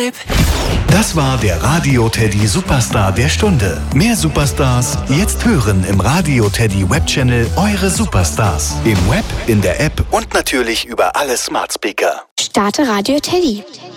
hip. Das war der Radio Teddy Superstar der Stunde. Mehr Superstars jetzt hören im Radio Teddy Webchannel Eure Superstars. Im Web, in der App und natürlich über alle Smart Speaker. Starte Radio Teddy.